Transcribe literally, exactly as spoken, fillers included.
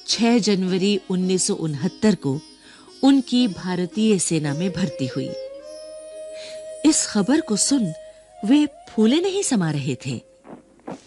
छह जनवरी उन्नीस सौ उनहत्तर को उनकी भारतीय सेना में भर्ती हुई। इस खबर को सुन वे फूले नहीं समा रहे थे।